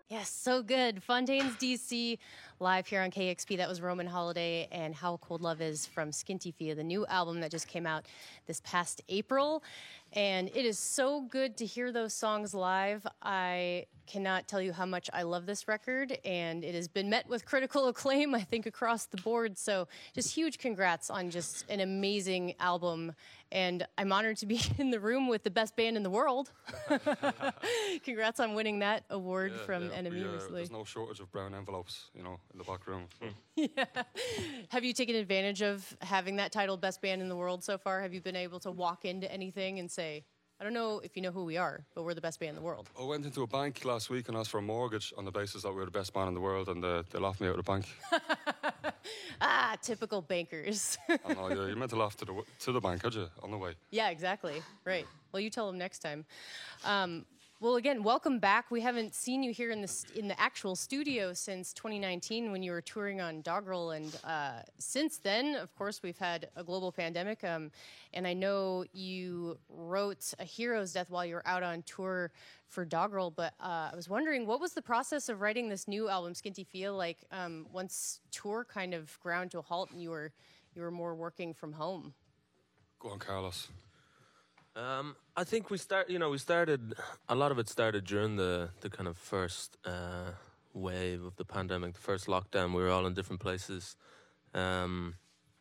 Yes, so good. Fontaines DC, live here on KXP. That was Roman Holiday and How Cold Love Is from Skinty-Fia, the new album that just came out this past April. And it is so good to hear those songs live. I cannot tell you how much I love this record, and it has been met with critical acclaim, I think, across the board. So just huge congrats on just an amazing album. And I'm honored to be in the room with the best band in the world. Congrats on winning that award from NME recently. There's no shortage of brown envelopes, in the back room. Yeah. Have you taken advantage of having that title, Best Band in the World, so far? Have you been able to walk into anything and say, I don't know if you know who we are, but we're the best band in the world? I went into a bank last week and asked for a mortgage on the basis that we were the best band in the world, and they laughed me out of the bank. Typical bankers. I know, you're meant to laugh to the bank, aren't you, on the way? Yeah, exactly. Right. Well, you tell them next time. Well, again, welcome back. We haven't seen you here in the actual studio since 2019 when you were touring on Doggerel, and since then, of course, we've had a global pandemic. And I know you wrote A Hero's Death while you were out on tour for Doggerel, but I was wondering, what was the process of writing this new album, Skinty-Fia, like once tour kind of ground to a halt and you were more working from home? Go on, Carlos. I think we started, a lot of it started during the kind of first wave of the pandemic, the first lockdown. We were all in different places. And,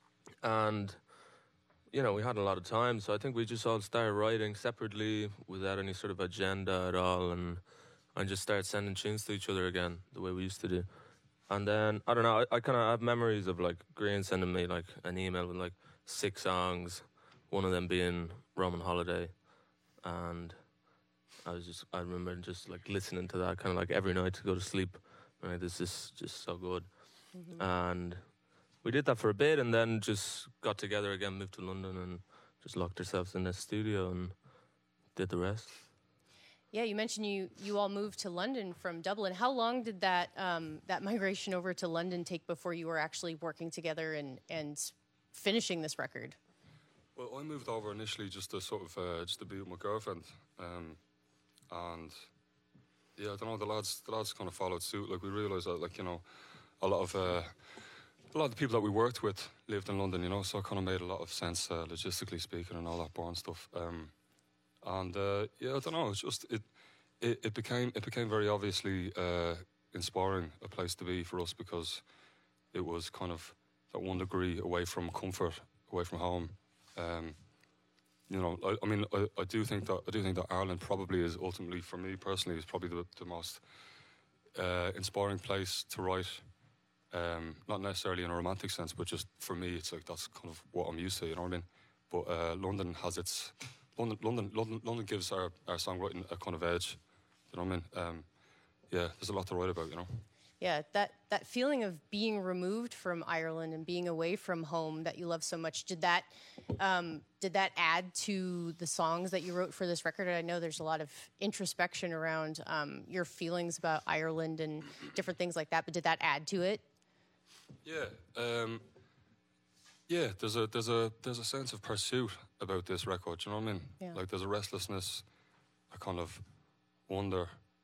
we had a lot of time. So I think we just all started writing separately without any sort of agenda at all. And just started sending tunes to each other again, the way we used to do. And then, I don't know, I kind of have memories of, like, Green sending me, like, an email with, like, 6 songs, one of them being Roman Holiday, and I remember just like listening to that kind of like every night to go to sleep. Right, this is just so good. Mm-hmm. And we did that for a bit, and then just got together again, moved to London, and just locked ourselves in the studio and did the rest. Yeah, you mentioned you all moved to London from Dublin. How long did that migration over to London take before you were actually working together and finishing this record? Well, I moved over initially just to sort of just to be with my girlfriend, and yeah, I don't know, the lads kind of followed suit. Like, we realised that, like, a lot of the people that we worked with lived in London, so it kind of made a lot of sense logistically speaking and all that boring stuff. And yeah, I don't know, it's just it became very obviously inspiring a place to be for us, because it was kind of that 1 degree away from comfort, away from home. I do think that Ireland probably is ultimately, for me personally, is probably the most inspiring place to write. Not necessarily in a romantic sense, but just for me, it's like that's kind of what I'm used to. You know what I mean? But London has its London gives our songwriting a kind of edge. You know what I mean? Yeah, there's a lot to write about. Yeah, that feeling of being removed from Ireland and being away from home that you love so much, did that add to the songs that you wrote for this record? I know there's a lot of introspection around your feelings about Ireland and different things like that, but did that add to it? Yeah, yeah. There's a sense of pursuit about this record. You know what I mean? Yeah. Like, there's a restlessness, a kind of wonder.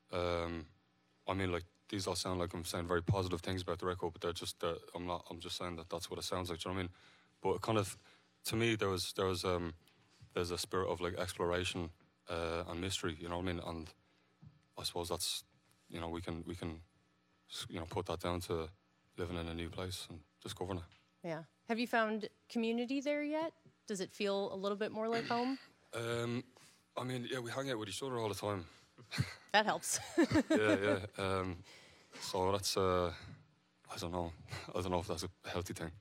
Like, these all sound like I'm saying very positive things about the record, but they're just I'm not. I'm just saying that's what it sounds like. Do you know what I mean? But it kind of, to me, there's a spirit of like exploration and mystery. You know what I mean? And I suppose that's, we can put that down to living in a new place and discovering it. Yeah. Have you found community there yet? Does it feel a little bit more like home? Yeah, we hang out with each other all the time. That helps. Yeah. So that's, I don't know if that's a healthy thing.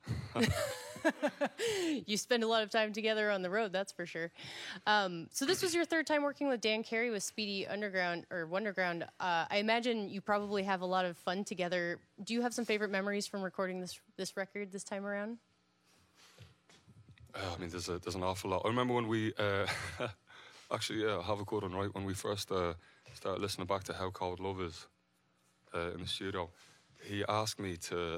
You spend a lot of time together on the road, that's for sure. So this was your 3rd time working with Dan Carey with Speedy Underground or Wonderground. I imagine you probably have a lot of fun together. Do you have some favorite memories from recording this record this time around? There's an awful lot. I remember when we actually, I have a good one, right? When we first started listening back to How Cold Love Is in the studio, he asked me to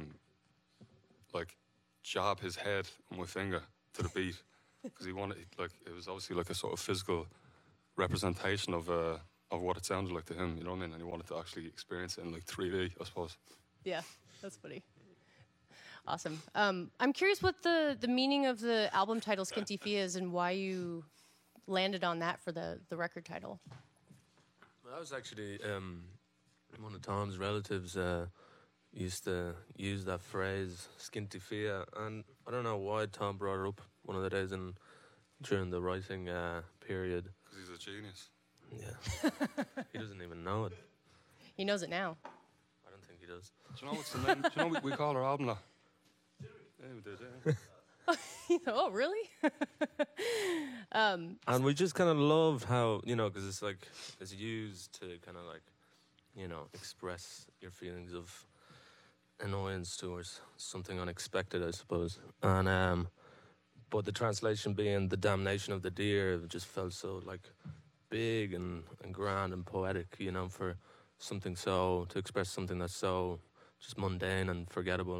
jab his head on my finger to the beat, because he wanted, like, it was obviously like a sort of physical representation of of what it sounded like to him, you know what I mean? And he wanted to actually experience it in like 3D, I suppose. Yeah, that's funny. Awesome. I'm curious what the meaning of the album title Skinty Fia is and why you landed on that for the record title. Well, that was actually one of Tom's relatives used to use that phrase, Skinty Fia, and I don't know why Tom brought it up one of the days during the writing period. Because he's a genius. Yeah. He doesn't even know it. He knows it now. I don't think he does. Do you know what's the name? Do you know we call our album that? Yeah, we did, yeah. Oh, really? And we just kind of loved how, because it's like, it's used to kind of like, express your feelings of annoyance towards something unexpected, I suppose. And, but the translation being the damnation of the deer, it just felt so like big and grand and poetic, for something to express something that's so just mundane and forgettable.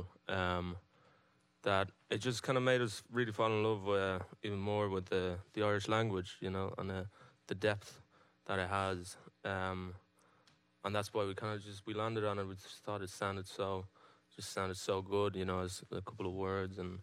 That it just kind of made us really fall in love even more with the Irish language, and the depth that it has. And that's why we landed on it. We just thought it sounded so good, as a couple of words, and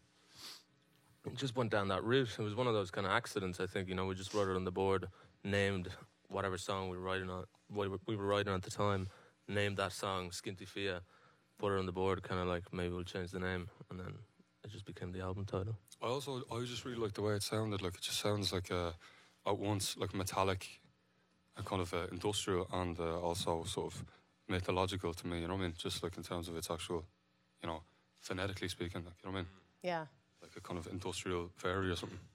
it just went down that route. It was one of those kind of accidents, I think. We just wrote it on the board, named whatever song we were writing at the time, named that song Skinty Fia, put it on the board, kind of like maybe we'll change the name, and then it just became the album title. I just really like the way it sounded. Like, it just sounds like at once like metallic, a kind of industrial, and also sort of mythological to me. You know what I mean? Just like in terms of its actual, phonetically speaking. Like, you know what I mean? Yeah. Like a kind of industrial fairy or something.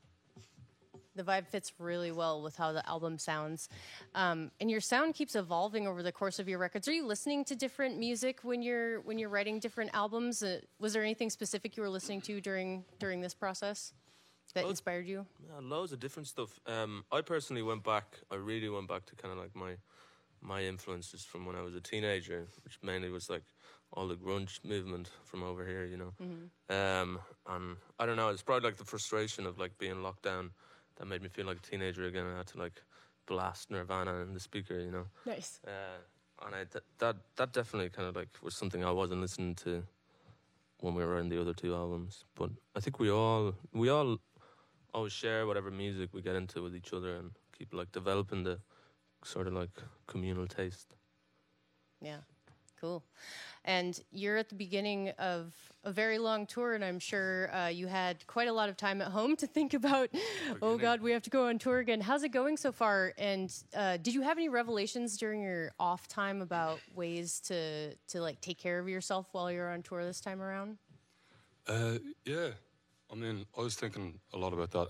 The vibe fits really well with how the album sounds. And your sound keeps evolving over the course of your records. Are you listening to different music when you're writing different albums? Was there anything specific you were listening to during this process that inspired you? Yeah, loads of different stuff. I personally really went back to kind of like my influences from when I was a teenager, which mainly was like all the grunge movement from over here, Mm-hmm. And I don't know, it's probably like the frustration of like being locked down that made me feel like a teenager again. I had to like blast Nirvana in the speaker, Nice. And that definitely kind of like was something I wasn't listening to when we were writing the other two albums. But I think we all always share whatever music we get into with each other and keep like developing the sort of like communal taste. Yeah, cool. And you're at the beginning of a very long tour, and I'm sure you had quite a lot of time at home to think about, oh God, we have to go on tour again. How's it going so far? And did you have any revelations during your off time about ways to like take care of yourself while you're on tour this time around? Yeah, I mean, I was thinking a lot about that.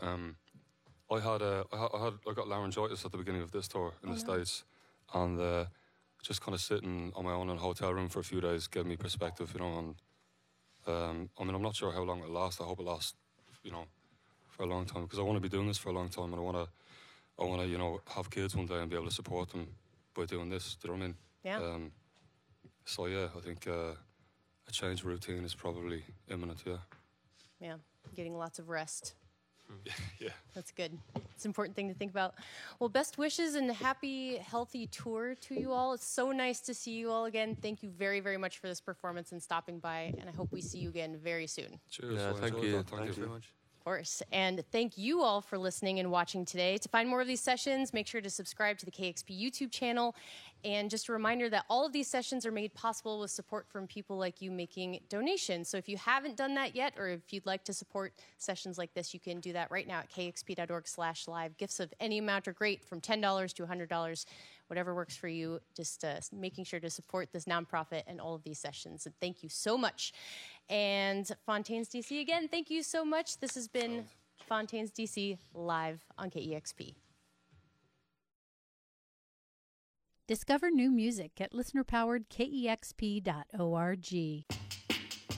I got laryngitis at the beginning of this tour in the States, and just kind of sitting on my own in a hotel room for a few days gave me perspective, and I mean, I'm not sure how long it'll last. I hope it lasts, for a long time, because I want to be doing this for a long time, and I want to, have kids one day and be able to support them by doing this. Do you know what I mean? Yeah. So yeah, I think a change of routine is probably imminent. Yeah. Yeah, getting lots of rest. Yeah. That's good. It's an important thing to think about. Well, best wishes and happy, healthy tour to you all. It's so nice to see you all again. Thank you very, very much for this performance and stopping by, and I hope we see you again very soon. Cheers. Yeah, Well, thank enjoyed you. that. Thank you very much. Of course. And thank you all for listening and watching today. To find more of these sessions, make sure to subscribe to the KXP YouTube channel. And just a reminder that all of these sessions are made possible with support from people like you making donations. So if you haven't done that yet, or if you'd like to support sessions like this, you can do that right now at kxp.org/live. Gifts of any amount are great, from $10 to $100, whatever works for you. Just making sure to support this nonprofit and all of these sessions. And thank you so much. And Fontaines DC again, thank you so much. This has been Fontaines DC live on KEXP. Discover new music at listener-powered KEXP.org.